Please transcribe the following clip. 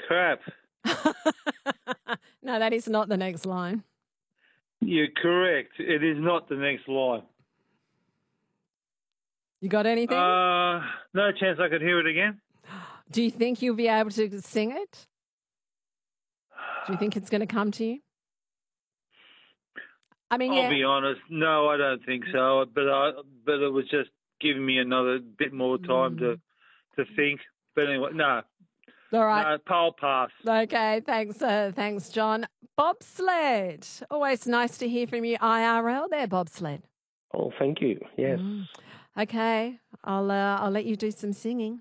crap. No, that is not the next line. You're correct. It is not the next line. You got anything? No chance I could hear it again. Do you think you'll be able to sing it? Do you think it's going to come to you? I mean, I'll be honest. No, I don't think so. But it was just giving me another bit more time to think. But anyway, no. All right. No, I'll pass. Okay, thanks, John. Bobsled. Always nice to hear from you IRL there, Bobsled. Oh, thank you. Yes. Okay, I'll let you do some singing.